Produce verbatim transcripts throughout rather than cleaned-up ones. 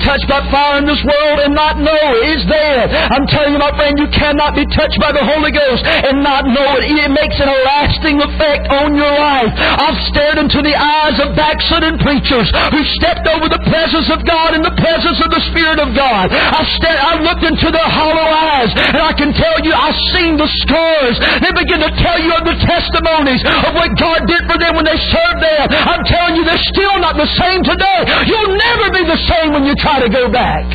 touched by fire in this world and not know it's there. I'm telling you, my friend, you cannot be touched by the Holy Ghost and not know it. It makes a lasting effect on your life. I've stared into the eyes of backslidden preachers who stepped over the presence of God and the presence of the Spirit of God. I've, stared, I've looked into their hollow eyes, and I can tell you, I've seen the scars. They begin to tell you of the testimonies of what God did for them when they served there. I'm telling you, they're still not the same today. You'll never be the same when you try to go back.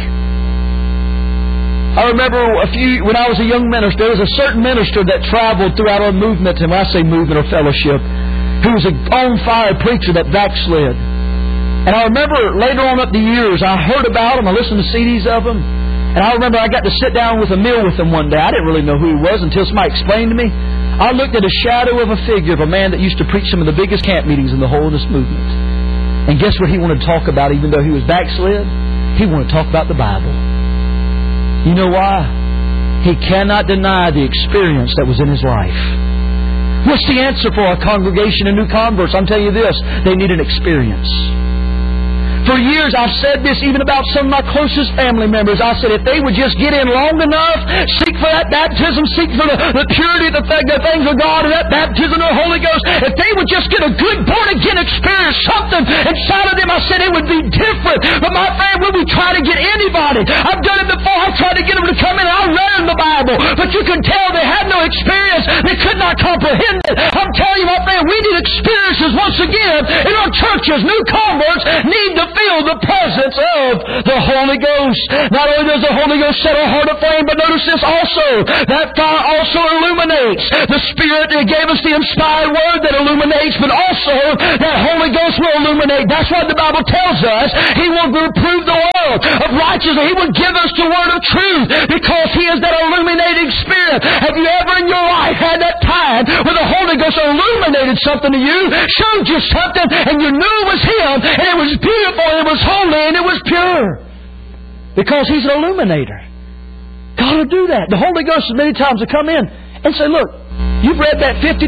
I remember a few, when I was a young minister, there was a certain minister that traveled throughout our movement, and when I say movement or fellowship, who was an on-fire preacher that backslid. And I remember later on up the years, I heard about him, I listened to C Ds of him, and I remember I got to sit down with a meal with him one day. I didn't really know who he was until somebody explained to me. I looked at a shadow of a figure of a man that used to preach some of the biggest camp meetings in the whole of this movement. And guess what he wanted to talk about, even though he was backslid? He wanted to talk about the Bible. You know why? He cannot deny the experience that was in his life. What's the answer for our congregation and new converts? I'm telling you this, they need an experience. For years I've said this even about some of my closest family members. I said if they would just get in long enough, seek for that baptism, seek for the, the purity, the, the things of God, and that baptism of the Holy Ghost, if they would just get a good born-again experience, something inside of them, I said it would be different. But my friend, when we try to get anybody, I've done it before, I've tried to get them to come in, I read them the Bible, but you can tell they had no experience, they could not comprehend it. I'm telling you, my friend, we need experiences once again in our churches. New converts need to feel the presence of the Holy Ghost. Not only does the Holy Ghost set our heart aflame, but notice this also. That fire also illuminates. The Spirit gave us the inspired Word that illuminates, but also that Holy Ghost will illuminate. That's what the Bible tells us. He will reprove the world of righteousness. He will give us the Word of truth because He is that illuminating Spirit. Have you ever in your life had that time where the Holy Ghost illuminated something to you, showed you something, and you knew it was Him, and it was beautiful, it was holy, and it was pure? Because He's an illuminator. God will do that. The Holy Ghost many times will come in and say, look, you've read that fifty